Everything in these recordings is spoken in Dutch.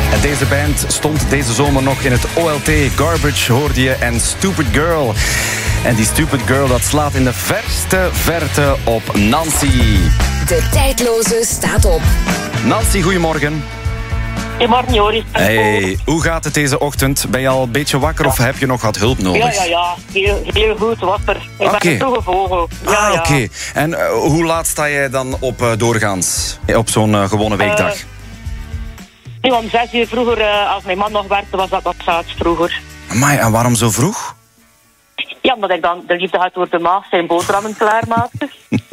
En deze band stond deze zomer nog in het OLT. Garbage hoorde je en Stupid Girl. En die Stupid Girl, dat slaat in de verste verte op Nancy. De tijdloze staat op. Nancy, goedemorgen. Goedemorgen, Joris. Hey, hoe gaat het deze ochtend? Ben je al een beetje wakker of heb je nog wat hulp nodig? Ja. Heel goed, wakker. Ik ben een vroege vogel. Oké. En hoe laat sta jij dan op doorgaans? Op zo'n gewone weekdag? Nu om 6 uur vroeger, als mijn man nog werkte, was dat wat zaad vroeger. Amai, en waarom zo vroeg? Ja, omdat ik dan de liefde had door de maag zijn boterhammen klaarmaakte.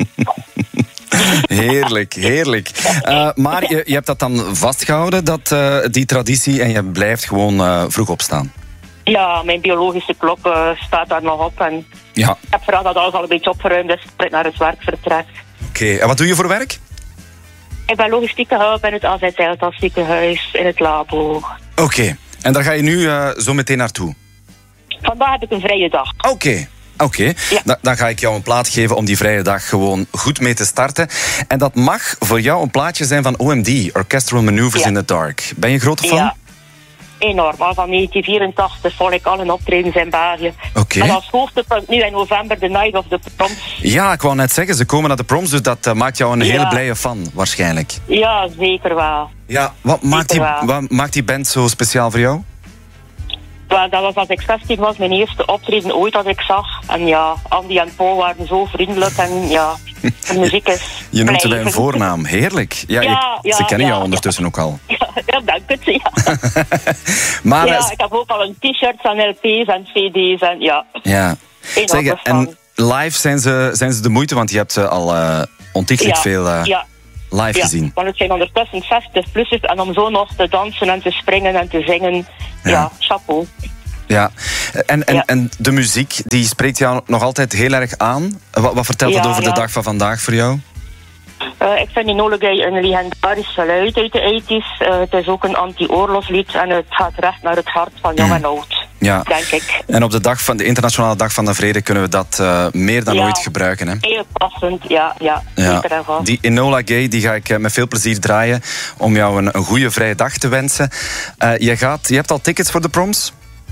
Heerlijk. Maar je hebt dat dan vastgehouden, die traditie, en je blijft gewoon vroeg opstaan? Ja, mijn biologische klok staat daar nog op. En ja. Ik heb vooral dat alles al een beetje opgeruimd, dus ik naar het werk vertrek. Oké, en wat doe je voor werk? Ik ben logistieke hulp in het AZ ziekenhuis, in het labo. Oké, en daar ga je nu zo meteen naartoe? Vandaag heb ik een vrije dag. Oké. Ja. Dan ga ik jou een plaat geven om die vrije dag gewoon goed mee te starten. En dat mag voor jou een plaatje zijn van OMD, Orchestral Maneuvers in the Dark. Ben je een grote fan? Ja, enorm. Al van 1984 volg ik al hun optredens in België. Oké. En als hoogtepunt nu in november de Night of the Proms. Ja, ik wou net zeggen, ze komen naar de Proms, dus dat maakt jou een hele blije fan, waarschijnlijk. Ja, zeker wel. Ja, wat maakt die band zo speciaal voor jou? Dat was als ik 16 was, mijn eerste optreden ooit dat ik zag. En ja, Andy en Paul waren zo vriendelijk en ja, de muziek is Je noemt ze bij een voornaam, heerlijk. Ja, ze kennen jou ondertussen ook al. Ja, dank het, ja. Maar, ik heb ook al een t-shirts en LP's en cd's en ja. Ja. Zeg, en live zijn ze de moeite, want je hebt ze al ontiegelijk veel live gezien. Want het zijn ondertussen 60-plussers en om zo nog te dansen en te springen en te zingen, chapeau. Ja, en de muziek, die spreekt jou nog altijd heel erg aan. Wat vertelt dat over de dag van vandaag voor jou? Ik vind Enola Gay een legendarisch geluid uit de 80's. Het is ook een anti-oorlogslied en het gaat recht naar het hart van jong en oud, denk ik. En op de Internationale Dag van de Vrede kunnen we dat meer dan ooit gebruiken. Hè? Heel passend, ja. Zeker en vast. Die Enola Gay die ga ik met veel plezier draaien om jou een goede vrije dag te wensen. Je hebt al tickets voor de Proms?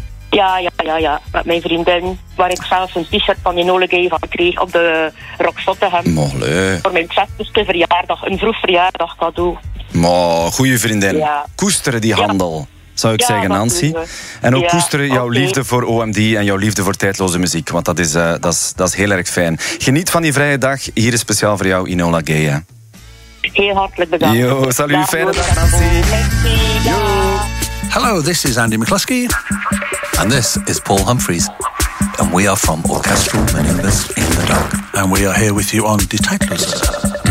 Ja. Met mijn vriendin, waar ik zelfs een t-shirt van Enola Gay van kreeg op de Rock Zottegem. Mooi. Voor mijn 60ste verjaardag, een vroeg verjaardag cadeau. Goeie vriendin. Ja. Koesteren die handel, zou ik zeggen, Nancy. En ook koesteren jouw liefde voor OMD en jouw liefde voor tijdloze muziek. Want dat is heel erg fijn. Geniet van die vrije dag. Hier is speciaal voor jou Enola Gay. Hè. Heel hartelijk bedankt. Yo, salut, fijne dag, Nancy. Yo. Hello, this is Andy McCluskey. And this is Paul Humphreys. And we are from Orchestral Maneuvers in the Dark. And we are here with you on Die Tijdloze.